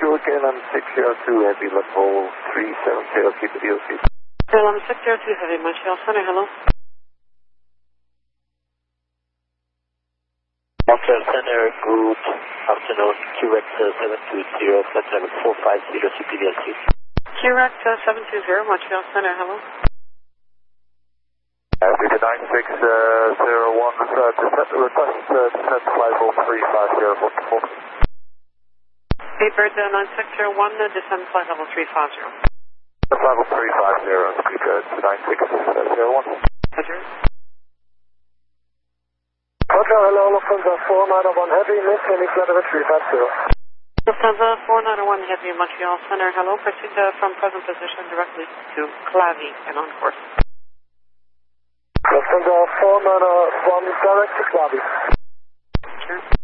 Sure, KLM 602 Heavy level 370, keep the DOC. KLM 602 Heavy, Montreal Center, hello. Montreal Center, good afternoon, QX 720, flight level 450, CPDLC. QX 720, Montreal Center, hello. Peter 9601, request descent flight level 350, Paper 9601, descend flight level 350. level 350, speak 9601. Roger. Roger, hello, Lufthansa 491 Heavy, maintaining flight level 350. Lufthansa 491 Heavy, Montreal Center, hello. Proceed from present position directly to Clavy and on course. Lufthansa 491 direct to Clavy. Sure.